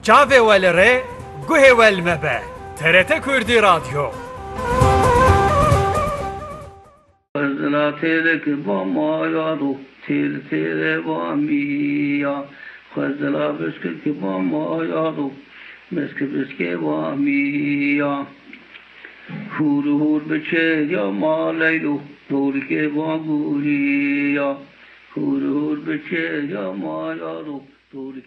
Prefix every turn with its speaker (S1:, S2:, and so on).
S1: Çavê we li rê, guhê we li me be. TRT Kurdî Radyo.
S2: Xwezila têrek ba maya ro, têr têrê vamiya. Xwezila bişkek ba maya ro, mesk bişkê vamiya. Hûr hûr biçe ya maleylo, dorkê va guriya. Hûr hûr biçe ya maya ro, dorkê